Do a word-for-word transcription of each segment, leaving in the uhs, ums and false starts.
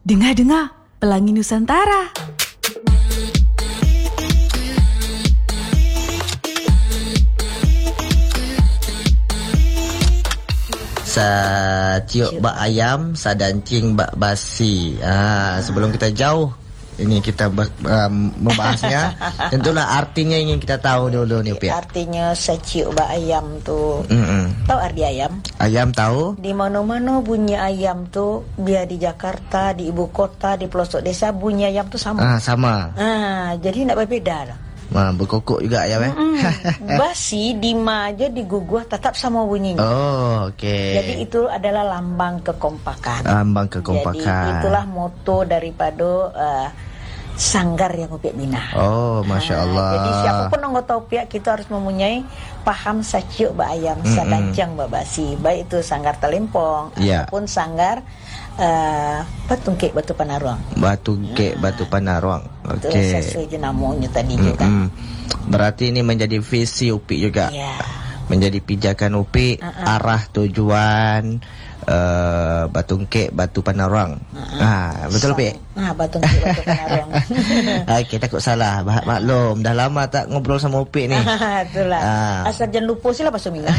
Dengar-dengar, Pelangi Nusantara. Sa ciuk bak ayam, sa dancing bak basi. Ah, sebelum kita jauh ini kita ber, um, membahasnya. Tentulah artinya ingin kita tahu dulu nih, Pia. Artinya sa ciuk bak ayam tu. Mm-mm. Tahu arti ayam? Ayam tahu? Di mana-mana bunyi ayam tu, biar di Jakarta, di ibu kota, di pelosok desa, bunyi ayam tu sama. Ah, sama. Ah, jadi nak berbeza lah. Ah, berkokok juga ayam eh. Mm-mm. Basi di maja di guguah tetap sama bunyinya. Oh, okey. Jadi itu adalah lambang kekompakan. Lambang kekompakan. Jadi itulah moto daripada uh, sanggar yang Upiak bina. Oh, Masya Allah. Ha, jadi siapapun anggota Upiak kita harus mempunyai paham saciuk ba ayam, mm-hmm. sadancang ba basi. Baik itu sanggar Talempong yeah. ataupun sanggar uh, Batungkek Batu Panaruang. Batungkek ha. Batu Panaruang. Okey. Itu sesuai je namanya tadi mm-hmm. juga. Berarti ini menjadi visi Upik juga. Ya. Menjadi pijakan Upik, uh-uh. arah tujuan uh, Batungkek Batu Panaruang. Uh-uh. Ha, betul Upik? Ah, Batungkek Batu Panaruang. Okey, takut salah. Maklum, dah lama tak ngobrol sama Upik ni. Itulah. Ah. Asal jangan lupa sila pasal Mila.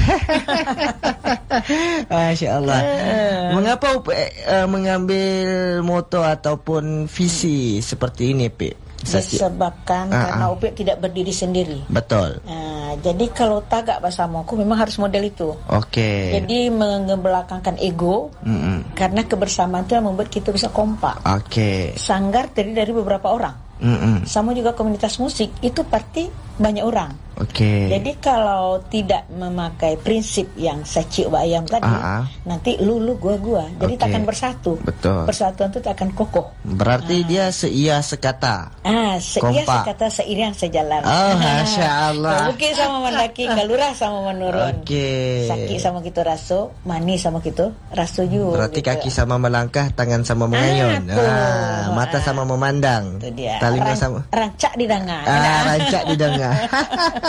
Masya-Allah. Mengapa Upik uh, mengambil moto ataupun visi seperti ini, Pik? Disebabkan uh-uh. karena Upik tidak berdiri sendiri. Betul. Uh, jadi kalau tagak bersama aku memang harus model itu. Okey. Jadi mengebelakangkan ego. Mm-mm. Karena kebersamaan itu yang membuat kita bisa kompak. Okey. Sanggar terdiri dari beberapa orang. Mm-mm. Sama juga komunitas musik itu pasti banyak orang. Okey. Jadi kalau tidak memakai prinsip yang saciuk ba ayam tadi, uh-huh. nanti lu lu gua gua. Jadi okay. takkan bersatu. Betul. Persatuan itu takkan kokoh. Berarti uh. dia seia sekata. Ah, seia sekata seirang sejalan. Oh, Masya Allah. Bukit sama mendaki, kalurah sama menurun. Okey. Sakit sama kita raso, manis sama kita raso juga. Berarti gitu. Kaki sama melangkah, tangan sama mengayun. Ah, ah, mata sama memandang. Itu dia. Telinga Ran- sama rancak didengar. Ah, rancak didengar.